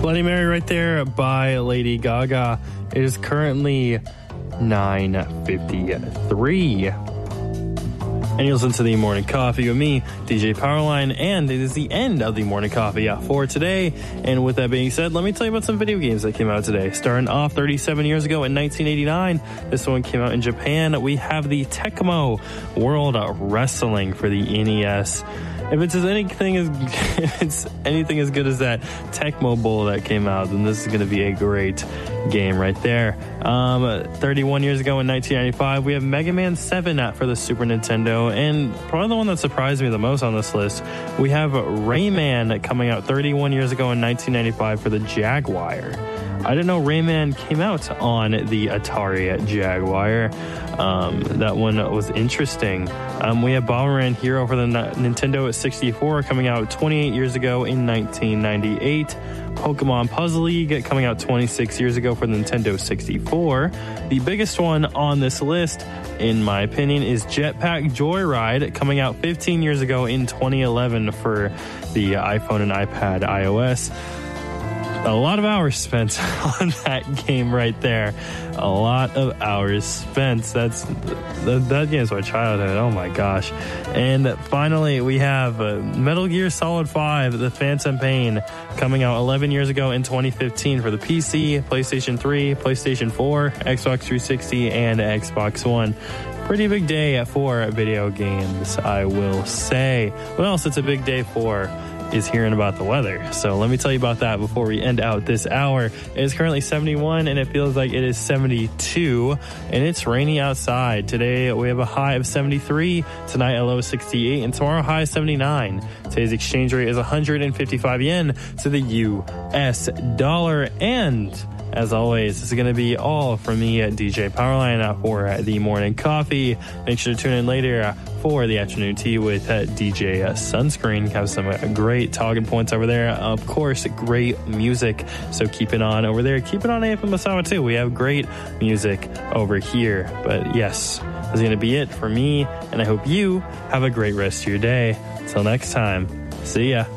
Bloody Mary right there by Lady Gaga. It is currently 9:53. And you listen to the Morning Coffee with me, DJ Powerline, and it is the end of the Morning Coffee for today. And with that being said, let me tell you about some video games that came out today. Starting off 37 years ago in 1989, this one came out in Japan. We have the Tecmo World Wrestling for the NES. If it's anything as good as that Tecmo Bowl that came out, then this is going to be a great game right there. 31 years ago in 1995, we have Mega Man 7 for the Super Nintendo, and probably the one that surprised me the most on this list, we have Rayman coming out 31 years ago in 1995 for the Jaguar. I didn't know Rayman came out on the Atari Jaguar. That one was interesting. We have Bomberman Hero for the Nintendo 64 coming out 28 years ago in 1998. Pokemon Puzzle League coming out 26 years ago for the Nintendo 64. The biggest one on this list, in my opinion, is Jetpack Joyride coming out 15 years ago in 2011 for the iPhone and iPad iOS. A lot of hours spent on that game right there. A lot of hours spent. That game's my childhood. Oh my gosh. And finally, we have Metal Gear Solid 5, The Phantom Pain, coming out 11 years ago in 2015 for the PC, PlayStation 3, PlayStation 4, Xbox 360, and Xbox One. Pretty big day for video games, I will say. What else it's a big day for is hearing about the weather. So let me tell you about that before we end out this hour. It is currently 71 and it feels like it is 72 and it's rainy outside. Today we have a high of 73, tonight a low of 68, and tomorrow high 79. Today's exchange rate is 155 yen to the US dollar. And as always, this is going to be all from me at DJ Powerline for the Morning Coffee. Make sure to tune in later for the afternoon tea with DJ Sunscreen. Have some great talking points over there. Of course, great music. So keep it on over there. Keep it on AFM Masawa too. We have great music over here. But yes, that's going to be it for me. And I hope you have a great rest of your day. Till next time, see ya.